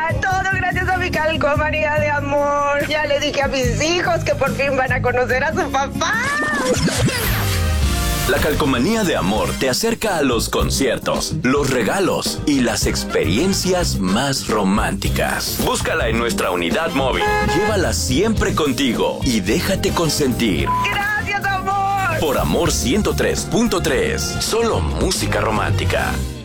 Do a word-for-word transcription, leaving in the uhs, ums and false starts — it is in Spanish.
Todo gracias a mi calcomanía de amor. Ya le dije a mis hijos que por fin van a conocer a su papá. La calcomanía de amor te acerca a los conciertos, los regalos y las experiencias más románticas. Búscala en nuestra unidad móvil. Llévala siempre contigo y déjate consentir. Gracias, amor. Por Amor ciento tres punto tres. Solo música romántica.